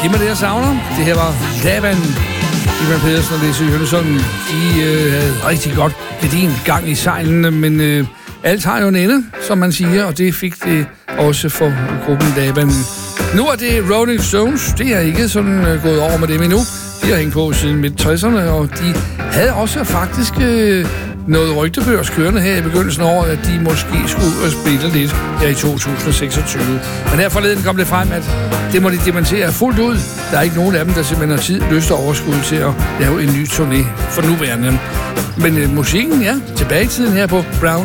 Giv mig det, jeg savner. Det her var Laban. Ivan Pedersen og Læse Jønsson. De havde rigtig godt gedin gang i sejlene, men alt har jo en ende, som man siger, og det fik det også for gruppen Laban. Nu er det Rolling Stones. Det er ikke sådan gået over med dem endnu. De har hængt på siden midt-60'erne, og de havde også faktisk noget rygtebørs kørende her i begyndelsen af året, at de måske skulle ud og spille lidt her i 2026. Men her forleden kom det frem, at det må de dementere fuldt ud. Der er ikke nogen af dem, der simpelthen har tid, lyst og overskud til at lave en ny turné for nuværende. Men musikken, ja, tilbage i tiden her på Brown